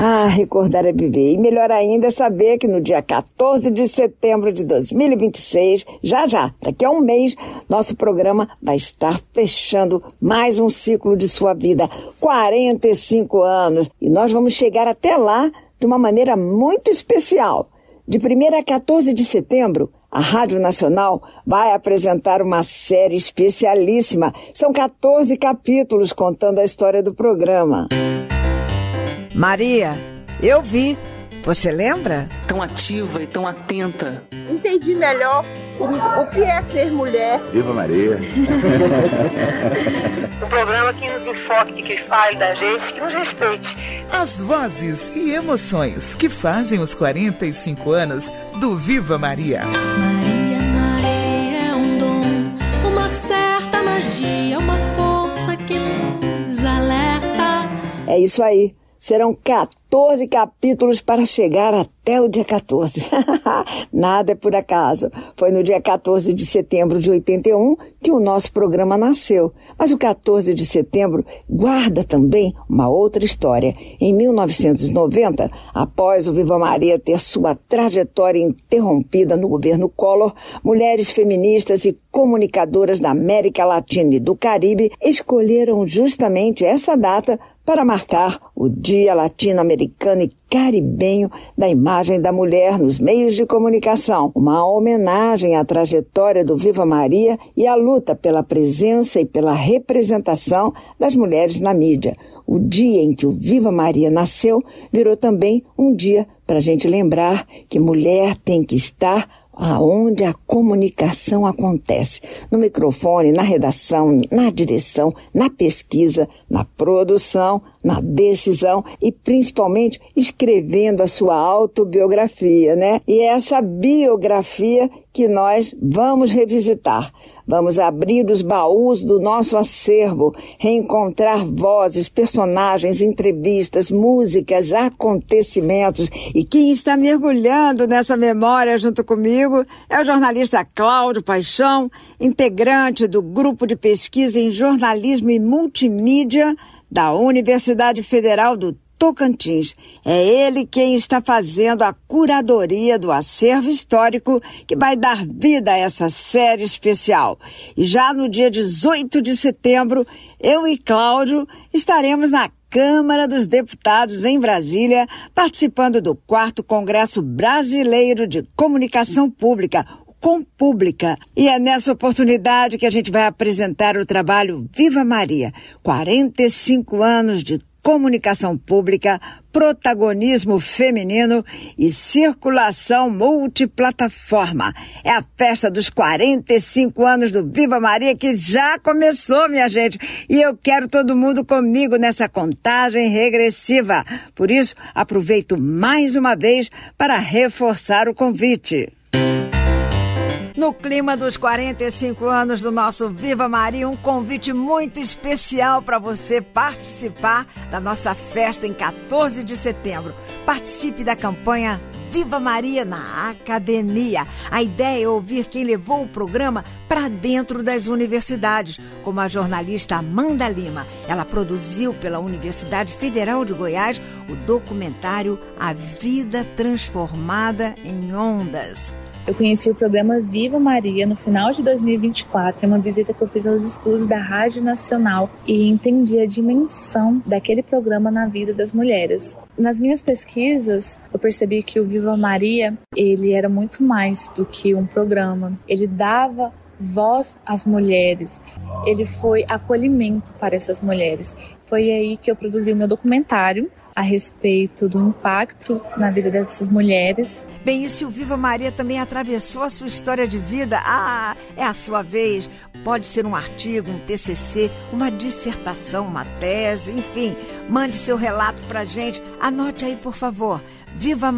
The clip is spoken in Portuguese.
Recordar é viver. E melhor ainda é saber que no dia 14 de setembro de 2026, já, daqui a um mês, nosso programa vai estar fechando mais um ciclo de sua vida, 45 anos. E nós vamos chegar até lá de uma maneira muito especial. De 1º a 14 de setembro, a Rádio Nacional vai apresentar uma série especialíssima. São 14 capítulos contando a história do programa. Maria, eu vi. Você lembra? Tão ativa e tão atenta. Entendi melhor o que é ser mulher. Viva Maria! Um programa que nos enfoque, que fale da gente, que nos respeite. As vozes e emoções que fazem os 45 anos do Viva Maria. Maria é um dom, uma certa magia, uma força que nos alerta. É isso aí. Serão 14 capítulos para chegar até o dia 14. Nada é por acaso. Foi no dia 14 de setembro de 81 que o nosso programa nasceu. Mas o 14 de setembro guarda também uma outra história. Em 1990, após o Viva Maria ter sua trajetória interrompida no governo Collor, mulheres feministas e comunicadoras da América Latina e do Caribe escolheram justamente essa data para marcar o Dia Latino-Americano e Caribenho da Imagem da Mulher nos meios de comunicação, uma homenagem à trajetória do Viva Maria e à luta pela presença e pela representação das mulheres na mídia. O dia em que o Viva Maria nasceu virou também um dia para a gente lembrar que mulher tem que estar aonde a comunicação acontece, no microfone, na redação, na direção, na pesquisa, na produção, na decisão e principalmente escrevendo a sua autobiografia, né? E é essa biografia que nós vamos revisitar. Vamos abrir os baús do nosso acervo, reencontrar vozes, personagens, entrevistas, músicas, acontecimentos. E quem está mergulhando nessa memória junto comigo é o jornalista Cláudio Paixão, integrante do Grupo de Pesquisa em Jornalismo e Multimídia da Universidade Federal do Tocantins. É ele quem está fazendo a curadoria do acervo histórico que vai dar vida a essa série especial. E já no dia 18 de setembro, eu e Cláudio estaremos na Câmara dos Deputados em Brasília, participando do 4º Congresso Brasileiro de Comunicação Pública, Compública. E é nessa oportunidade que a gente vai apresentar o trabalho Viva Maria, 45 anos de comunicação pública, protagonismo feminino e circulação multiplataforma. É a festa dos 45 anos do Viva Maria que já começou, minha gente. E eu quero todo mundo comigo nessa contagem regressiva. Por isso, aproveito mais uma vez para reforçar o convite. No clima dos 45 anos do nosso Viva Maria, um convite muito especial para você participar da nossa festa em 14 de setembro. Participe da campanha Viva Maria na Academia. A ideia é ouvir quem levou o programa para dentro das universidades, como a jornalista Amanda Lima. Ela produziu pela Universidade Federal de Goiás o documentário A Vida Transformada em Ondas. Eu conheci o programa Viva Maria no final de 2024, em uma visita que eu fiz aos estúdios da Rádio Nacional e entendi a dimensão daquele programa na vida das mulheres. Nas minhas pesquisas, eu percebi que o Viva Maria, ele era muito mais do que um programa. Ele dava voz às mulheres, ele foi acolhimento para essas mulheres. Foi aí que eu produzi o meu documentário a respeito do impacto na vida dessas mulheres. Bem, e se o Viva Maria também atravessou a sua história de vida? É a sua vez. Pode ser um artigo, um TCC, uma dissertação, uma tese, enfim. Mande seu relato pra gente. Anote aí, por favor. Viva